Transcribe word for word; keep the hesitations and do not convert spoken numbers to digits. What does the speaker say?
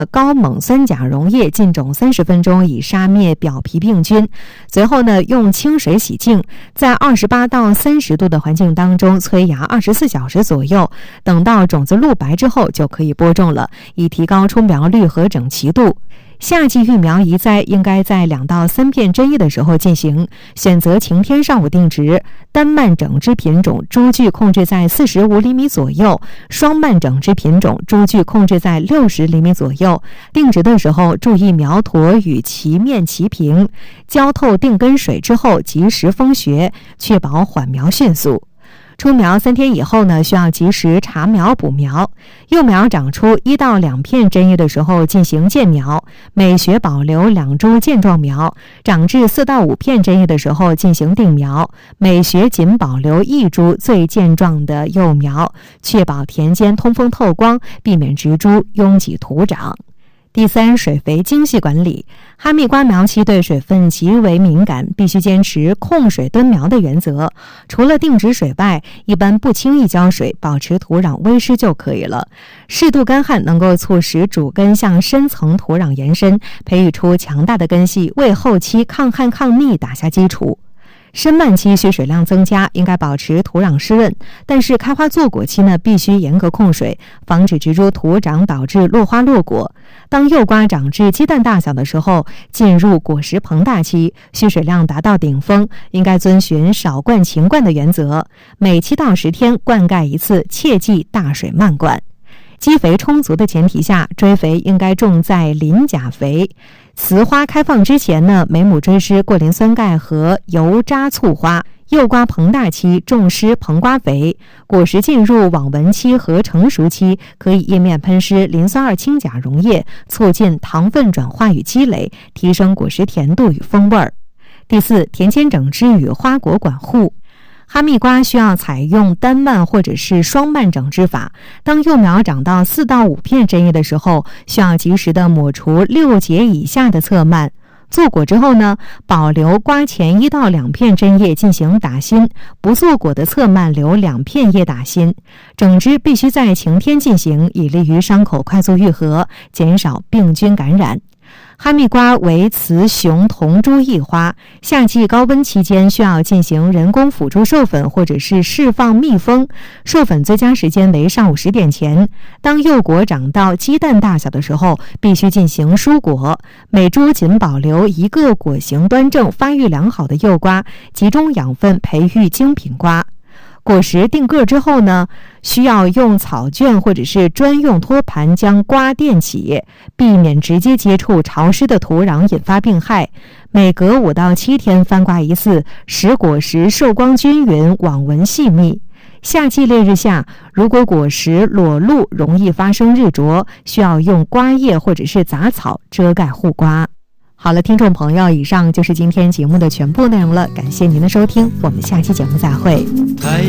高锰酸钾溶液浸种三十分钟，以杀灭表皮病菌。随后呢，用清水洗净，在二十八到三十度的环境当中催芽二十四小时左右。等到种子露白之后，就可以播种了，以提高出苗率和整齐度。夏季育苗移栽应该在两到三片针叶的时候进行，选择晴天上午定植。单蔓整枝品种株距控制在四十五厘米左右，双蔓整枝品种株距控制在六十厘米左右。定植的时候注意苗坨与其面齐平，浇透定根水之后及时封穴，确保缓苗迅速。出苗三天以后呢，需要及时查苗补苗。幼苗长出一到两片针叶的时候进行间苗，每穴保留两株健壮苗。长至四到五片针叶的时候进行定苗，每穴仅保留一株最健壮的幼苗，确保田间通风透光，避免植株拥挤土长。第三，水肥精细管理。哈密瓜苗期对水分极为敏感，必须坚持控水蹲苗的原则。除了定植水外，一般不轻易浇水，保持土壤微湿就可以了。适度干旱能够促使主根向深层土壤延伸，培育出强大的根系，为后期抗旱抗逆打下基础。深蔓期需水量增加，应该保持土壤湿润，但是开花坐果期呢，必须严格控水，防止植株徒长导致落花落果。当幼瓜长至鸡蛋大小的时候，进入果实膨大期，需水量达到顶峰，应该遵循少灌勤灌的原则，每七到十天灌溉一次，切忌大水漫灌。基肥充足的前提下，追肥应该重在磷钾肥。雌花开放之前呢，每亩追施过磷酸钙和油渣醋花。幼瓜膨大期重施膨瓜肥，果实进入网纹期和成熟期，可以叶面喷施磷酸二氢钾溶液，促进糖分转化与积累，提升果实甜度与风味儿。第四，田间整枝与花果管护。哈密瓜需要采用单蔓或者是双蔓整枝法。当幼苗长到四到五片针叶的时候，需要及时的抹除六节以下的侧蔓。做果之后呢，保留瓜前一到两片针叶进行打心，不做果的侧蔓留两片叶打心。整枝必须在晴天进行，以利于伤口快速愈合，减少病菌感染。哈密瓜为雌雄同株异花，夏季高温期间需要进行人工辅助授粉或者是释放蜜蜂。授粉最佳时间为上午十点前。当幼果长到鸡蛋大小的时候，必须进行疏果，每株仅保留一个果形端正、发育良好的幼瓜，集中养分培育精品瓜。果实定个之后呢，需要用草卷或者是专用托盘将瓜垫起，避免直接接触潮湿的土壤引发病害。每隔五到七天翻瓜一次，使果实受光均匀，网纹细密。夏季烈日下，如果果实裸露，容易发生日灼，需要用瓜叶或者是杂草遮盖护瓜。好了，听众朋友，以上就是今天节目的全部内容了，感谢您的收听，我们下期节目再会。